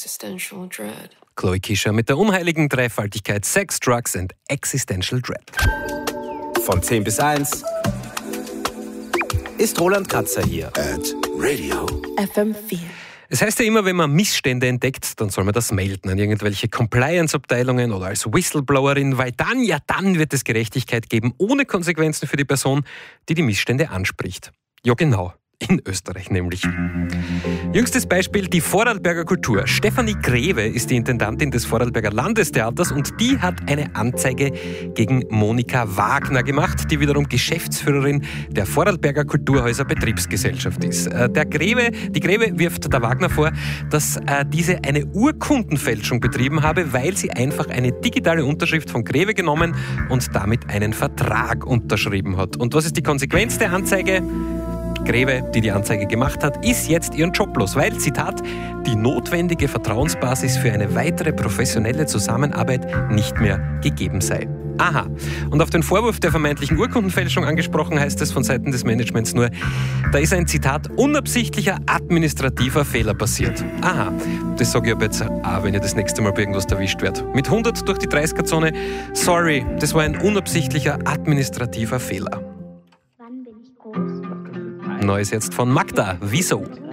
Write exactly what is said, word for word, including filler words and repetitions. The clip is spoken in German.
existential dread. Chloe Kischer mit der unheiligen Dreifaltigkeit Sex, Drugs and Existential Dread. Von zehn bis eins ist Roland Kratzer hier. At Radio F M vier. Es heißt ja immer, wenn man Missstände entdeckt, dann soll man das melden an irgendwelche Compliance-Abteilungen oder als Whistleblowerin, weil dann, ja dann wird es Gerechtigkeit geben, ohne Konsequenzen für die Person, die die Missstände anspricht. Ja genau. In Österreich nämlich. Jüngstes Beispiel, die Vorarlberger Kultur. Stefanie Greve ist die Intendantin des Vorarlberger Landestheaters und die hat eine Anzeige gegen Monika Wagner gemacht, die wiederum Geschäftsführerin der Vorarlberger Kulturhäuser Betriebsgesellschaft ist. Der Greve, die Greve wirft der Wagner vor, dass äh, diese eine Urkundenfälschung betrieben habe, weil sie einfach eine digitale Unterschrift von Greve genommen und damit einen Vertrag unterschrieben hat. Und was ist die Konsequenz der Anzeige? Greve, die die Anzeige gemacht hat, ist jetzt ihren Job los, weil, Zitat, die notwendige Vertrauensbasis für eine weitere professionelle Zusammenarbeit nicht mehr gegeben sei. Aha. Und auf den Vorwurf der vermeintlichen Urkundenfälschung angesprochen heißt es von Seiten des Managements nur, da ist ein, Zitat, unabsichtlicher administrativer Fehler passiert. Aha. Das sage ich aber jetzt auch, wenn ihr das nächste Mal bei irgendwas erwischt werdet. Mit hundert durch die dreißiger-Zone. Sorry, das war ein unabsichtlicher administrativer Fehler. Neues jetzt von Magda. Wieso?